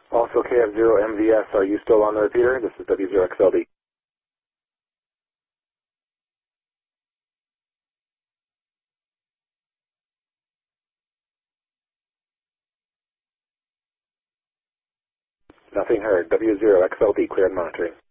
Also KF0MVS, are you still on the repeater? This is W0XLD. Nothing heard. W0XLD, cleared monitoring.